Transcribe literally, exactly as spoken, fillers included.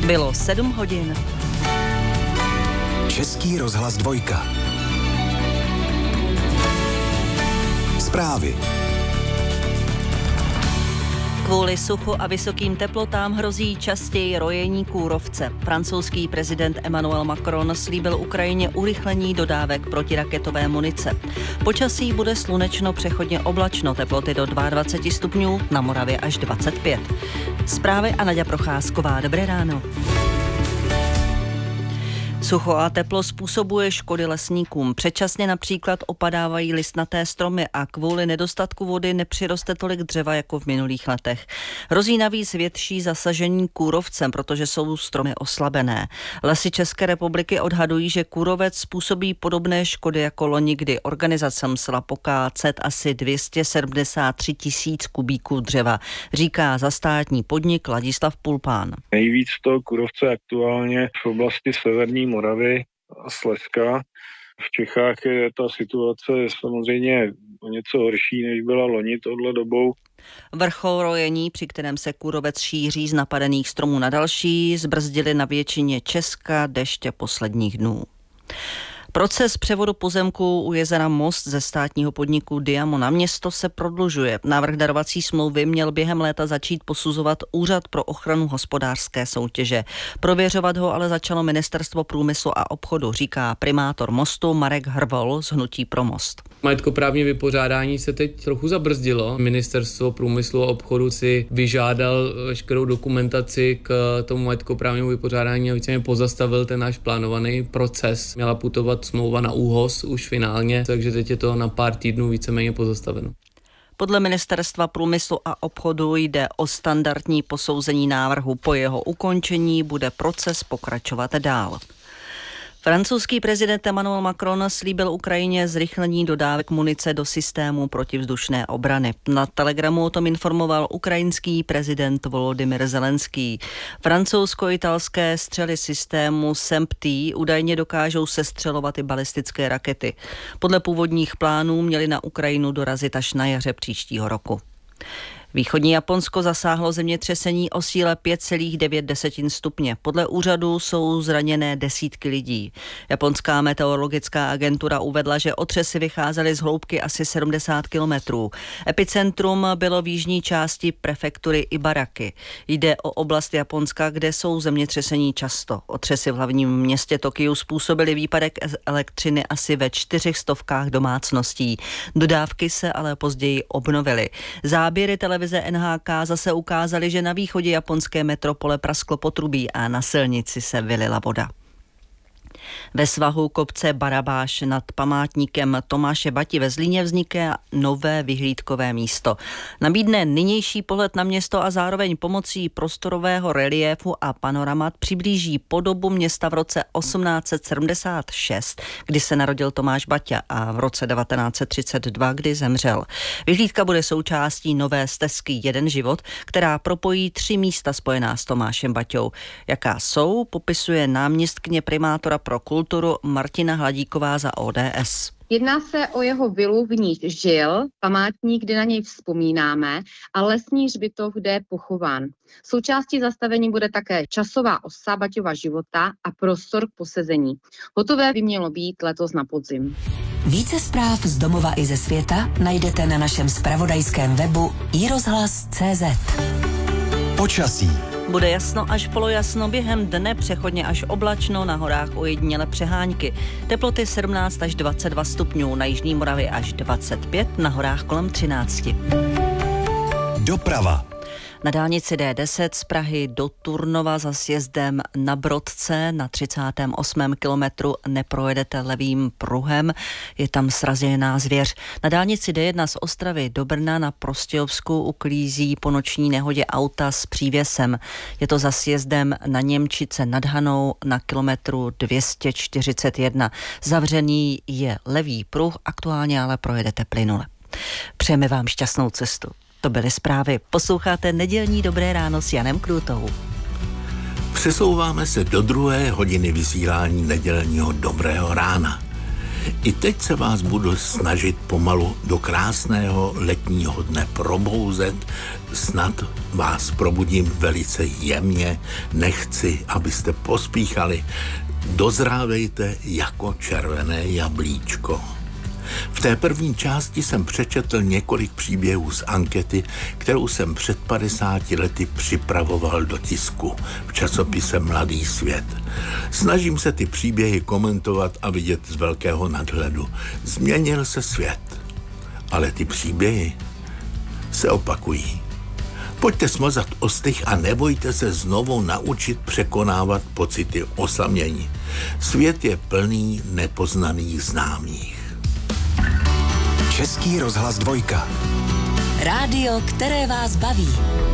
Bylo sedm hodin. Český rozhlas dvojka. Zprávy. Kvůli suchu a vysokým teplotám hrozí častěji rojení kůrovce. Francouzský prezident Emmanuel Macron slíbil Ukrajině urychlení dodávek protiraketové munice. Počasí bude slunečno, přechodně oblačno, teploty do dvacet dva stupňů, na Moravě až dvacet pět. Zprávy a Naďa Procházková. Dobré ráno. Sucho a teplo způsobuje škody lesníkům. Předčasně například opadávají listnaté stromy a kvůli nedostatku vody nepřiroste tolik dřeva jako v minulých letech. Hrozí navíc větší zasažení kůrovcem, protože jsou stromy oslabené. Lesy České republiky odhadují, že kůrovec způsobí podobné škody jako loni, kdy organizace musela pokácet asi dvě stě sedmdesát tři tisíc kubíků dřeva, říká za státní podnik Ladislav Pulpán. Nejvíc toho kůrovce aktuálně v oblasti severní Moravy a Slezska. V Čechách je ta situace samozřejmě o něco horší, než byla loni tohle dobou. Vrchol rojení, při kterém se kůrovec šíří z napadených stromů na další, zbrzdili na většině Česka deště posledních dnů. Proces převodu pozemků u jezera Most ze státního podniku Diamo na město se prodlužuje. Návrh darovací smlouvy měl během léta začít posuzovat Úřad pro ochranu hospodářské soutěže. Prověřovat ho ale začalo Ministerstvo průmyslu a obchodu, říká primátor Mostu Marek Hrvol z Hnutí pro Most. Majetkoprávní vypořádání se teď trochu zabrzdilo. Ministerstvo průmyslu a obchodu si vyžádal veškerou dokumentaci k tomu majetkoprávnímu vypořádání a víceméně pozastavil ten náš plánovaný proces. Měla putovat smlouva na ÚHOS už finálně, takže teď je to na pár týdnů víceméně pozastaveno. Podle Ministerstva průmyslu a obchodu jde o standardní posouzení návrhu. Po jeho ukončení bude proces pokračovat dál. Francouzský prezident Emmanuel Macron slíbil Ukrajině zrychlení dodávek munice do systému protivzdušné obrany. Na Telegramu o tom informoval ukrajinský prezident Volodymyr Zelenský. Francouzsko-italské střely systému S E M P údajně dokážou sestřelovat i balistické rakety. Podle původních plánů měly na Ukrajinu dorazit až na jaře příštího roku. Východní Japonsko zasáhlo zemětřesení o síle pět celá devět stupně. Podle úřadu jsou zraněné desítky lidí. Japonská meteorologická agentura uvedla, že otřesy vycházely z hloubky asi sedmdesát kilometrů. Epicentrum bylo v jižní části prefektury Ibaraki. Jde o oblast Japonska, kde jsou zemětřesení často. Otřesy v hlavním městě Tokiu způsobily výpadek elektřiny asi ve čtyřech stovkách domácností. Dodávky se ale později obnovily. Záběry televize N H K zase ukázaly, že na východě japonské metropole prasklo potrubí a na silnici se vylila voda. Ve svahu kopce Barabáš nad památníkem Tomáše Bati ve Zlíně vzniká nové vyhlídkové místo. Nabídne nynější pohled na město a zároveň pomocí prostorového reliéfu a panoramat přiblíží podobu města v roce osmnáct set sedmdesát šest, kdy se narodil Tomáš Baťa, a v roce devatenáct set třicet dva, kdy zemřel. Vyhlídka bude součástí nové stezky Jeden život, která propojí tři místa spojená s Tomášem Baťou. Jaká jsou, popisuje náměstkyně primátora pro kulturu Martina Hladíková za O D S. Jedná se o jeho vilu, v níž žil, památník, kde na něj vzpomínáme, a lesní hřbitov, kde je pochován. Součástí zastavení bude také časová osa Baťova života a prostor k posezení. Hotové by mělo být letos na podzim. Více zpráv z domova i ze světa najdete na našem zpravodajském webu i rozhlas tečka cé zet. Počasí. Bude jasno až polojasno, během dne přechodně až oblačno, na horách ojediněle přehánky. Teploty sedmnáct až dvacet dva stupňů, na jižní Moravě až dvacet pět, na horách kolem třináct. Doprava. Na dálnici D deset z Prahy do Turnova za sjezdem na Brodce na třicátém osmém kilometru neprojedete levým pruhem, je tam sražená zvěř. Na dálnici D jedna z Ostravy do Brna na Prostějovsku uklízí po noční nehodě auta s přívěsem. Je to za sjezdem na Němčice nad Hanou na kilometru dvě stě čtyřicet jedna. Zavřený je levý pruh, aktuálně ale projedete plynule. Přejeme vám šťastnou cestu. To byly zprávy. Posloucháte nedělní Dobré ráno s Janem Krůtou. Přesouváme se do druhé hodiny vysílání nedělního Dobrého rána. I teď se vás budu snažit pomalu do krásného letního dne probouzet. Snad vás probudím velice jemně, nechci, abyste pospíchali. Dozrávejte jako červené jablíčko. V té první části jsem přečetl několik příběhů z ankety, kterou jsem před padesáti lety připravoval do tisku v časopise Mladý svět. Snažím se ty příběhy komentovat a vidět z velkého nadhledu. Změnil se svět, ale ty příběhy se opakují. Pojďte smazat ostych a nebojte se znovu naučit překonávat pocity osamění. Svět je plný nepoznaných známých. Český rozhlas dvojka. Rádio, které vás baví.